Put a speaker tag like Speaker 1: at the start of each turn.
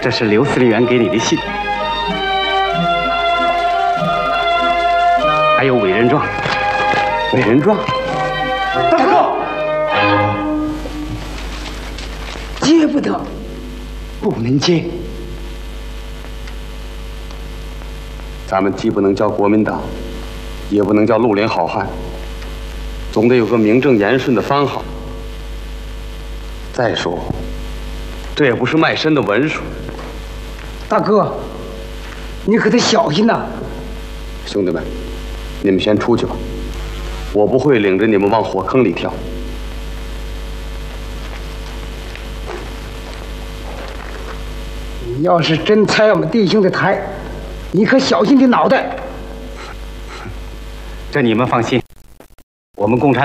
Speaker 1: 这是刘司令员给你的信，还有委任状。委任状，
Speaker 2: 大哥，接不得，
Speaker 1: 不能接。咱们既不能叫国民党，也不能叫绿林好汉，总得有个名正言顺的番号。再说，这也不是卖身的文书。
Speaker 2: 大哥，你可得小心呐！
Speaker 1: 兄弟们，你们先出去吧，我不会领着你们往火坑里跳。
Speaker 2: 你要是真拆我们弟兄的台，你可小心你脑袋。
Speaker 1: 这你们放心，我们共产